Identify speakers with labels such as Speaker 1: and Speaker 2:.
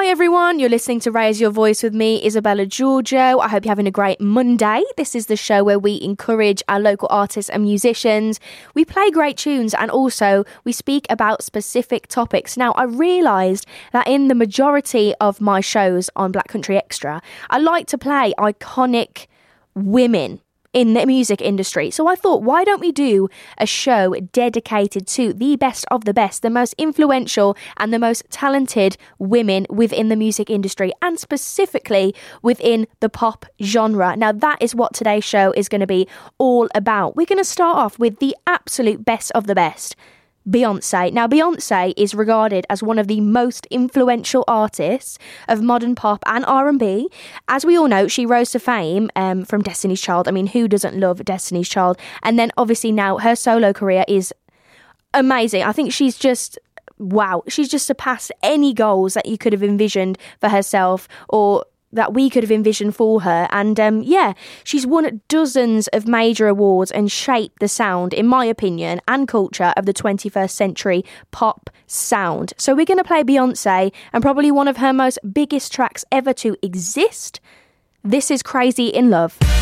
Speaker 1: everyone, you're listening to Raise Your Voice with me, Isabella Giorgio. I hope you're having a great Monday. This is the show where we encourage our local artists and musicians. We play great tunes and also we speak about specific topics. Now, I realised that in the majority of my shows on Black Country Extra, I like to play iconic women in the music industry. So I thought, why don't we do a show dedicated to the best of the best, the most influential and the most talented women within the music industry, and specifically within the pop genre. Now, that is what today's show is going to be all about. We're going to start off with the absolute best of the best, Beyonce. Now, Beyonce is regarded as one of the most influential artists of modern pop and R&B. As we all know, she rose to fame from Destiny's Child. I mean, who doesn't love Destiny's Child? And then obviously now her solo career is amazing. I think she's just, wow, she's just surpassed any goals that you could have envisioned for herself or that we could have envisioned for her. And she's won dozens of major awards and shaped the sound, in my opinion, and culture of the 21st century pop sound. So we're going to play Beyonce and probably one of her most biggest tracks ever to exist. This is Crazy in Love.